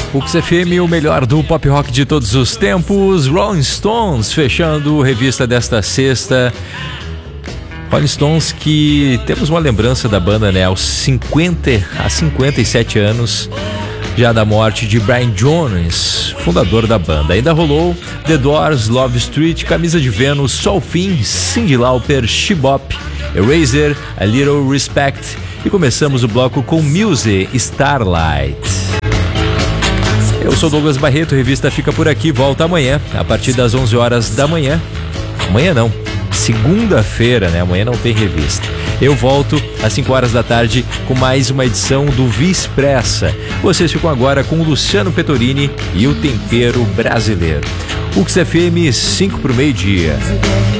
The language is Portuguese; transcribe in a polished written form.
O XFM, o melhor do pop rock de todos os tempos. Rolling Stones, fechando a revista desta sexta. Rolling Stones, que temos uma lembrança da banda, né? Há 57 anos já da morte de Brian Jones, fundador da banda. Ainda rolou The Doors, Love Street, Camisa de Vênus, Sol Fim, Cyndi Lauper, She Bop, Eraser, A Little Respect. E começamos o bloco com Muse, Starlight. Eu sou Douglas Barreto, a revista fica por aqui, volta amanhã, a partir das 11 horas da manhã. Amanhã não, segunda-feira, né? Amanhã não tem revista. Eu volto às 5 horas da tarde com mais uma edição do Via Expressa. Vocês ficam agora com o Luciano Petorini e o Tempero Brasileiro. O XFM 5 para o meio-dia.